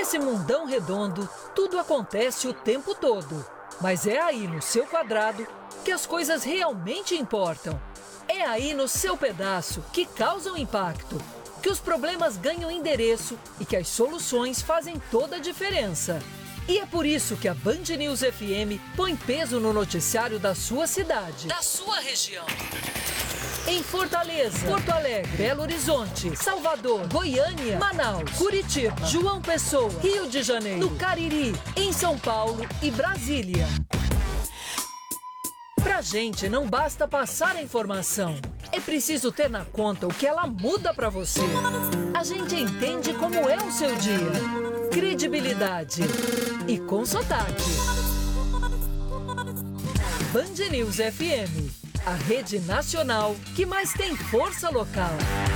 Nesse mundão redondo, tudo acontece o tempo todo. Mas é aí no seu quadrado que as coisas realmente importam. É aí no seu pedaço que causam impacto, que os problemas ganham endereço e que as soluções fazem toda a diferença. E é por isso que a Band News FM põe peso no noticiário da sua cidade, da sua região. Em Fortaleza, Porto Alegre, Belo Horizonte, Salvador, Goiânia, Manaus, Curitiba, João Pessoa, Rio de Janeiro, no Cariri, em São Paulo e Brasília. Pra gente não basta passar a informação, é preciso ter na conta o que ela muda pra você. A gente entende como é o seu dia. Credibilidade e com sotaque. Band News FM, a rede nacional que mais tem força local.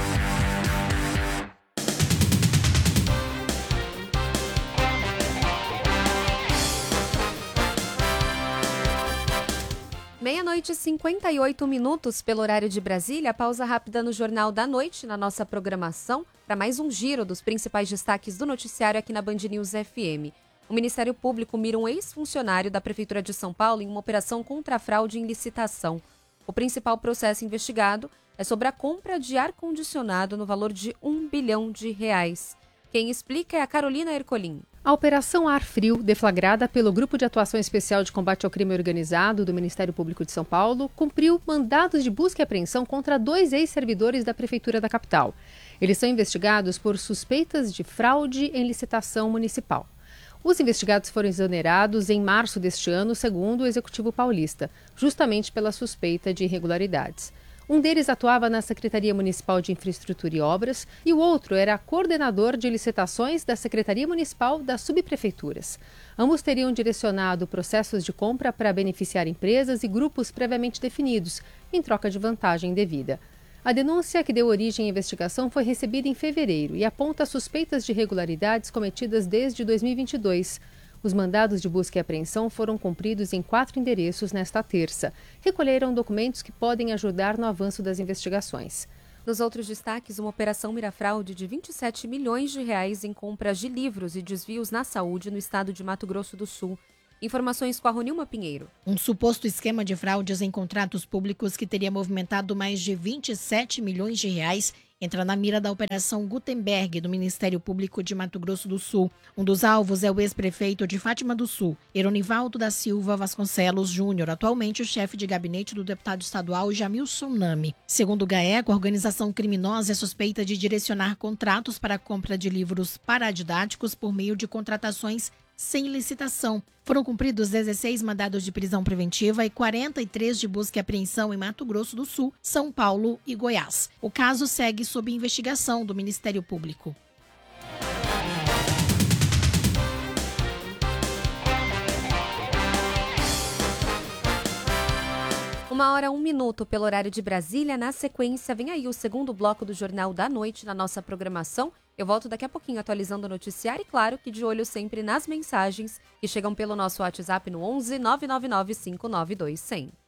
Meia-noite e 58 minutos pelo horário de Brasília. Pausa rápida no Jornal da Noite, na nossa programação, para mais um giro dos principais destaques do noticiário aqui na Band News FM. O Ministério Público mira um ex-funcionário da Prefeitura de São Paulo em uma operação contra a fraude em licitação. O principal processo investigado é sobre a compra de ar-condicionado no valor de R$1 bilhão. Quem explica é a Carolina Ercolim. A Operação Ar Frio, deflagrada pelo Grupo de Atuação Especial de Combate ao Crime Organizado do Ministério Público de São Paulo, cumpriu mandados de busca e apreensão contra 2 ex-servidores da Prefeitura da capital. Eles são investigados por suspeitas de fraude em licitação municipal. Os investigados foram exonerados em março deste ano, segundo o Executivo Paulista, justamente pela suspeita de irregularidades. Um deles atuava na Secretaria Municipal de Infraestrutura e Obras e o outro era coordenador de licitações da Secretaria Municipal das Subprefeituras. Ambos teriam direcionado processos de compra para beneficiar empresas e grupos previamente definidos, em troca de vantagem devida. A denúncia que deu origem à investigação foi recebida em fevereiro e aponta suspeitas de irregularidades cometidas desde 2022. Os mandados de busca e apreensão foram cumpridos em 4 endereços nesta terça. Recolheram documentos que podem ajudar no avanço das investigações. Nos outros destaques, uma operação mirafraude de R$27 milhões em compras de livros e desvios na saúde no estado de Mato Grosso do Sul. Informações com a Ronilma Pinheiro. Um suposto esquema de fraudes em contratos públicos que teria movimentado mais de R$27 milhões entra na mira da Operação Gutenberg do Ministério Público de Mato Grosso do Sul. Um dos alvos é o ex-prefeito de Fátima do Sul, Eronivaldo da Silva Vasconcelos Júnior, atualmente o chefe de gabinete do deputado estadual Jamilson Nami. Segundo o GAECO, a organização criminosa é suspeita de direcionar contratos para a compra de livros paradidáticos por meio de contratações sem licitação. Foram cumpridos 16 mandados de prisão preventiva e 43 de busca e apreensão em Mato Grosso do Sul, São Paulo e Goiás. O caso segue sob investigação do Ministério Público. Uma hora, 1 minuto pelo horário de Brasília. Na sequência, vem aí o segundo bloco do Jornal da Noite na nossa programação. Eu volto daqui a pouquinho atualizando o noticiário e, claro, que de olho sempre nas mensagens que chegam pelo nosso WhatsApp no 11 999 592 100.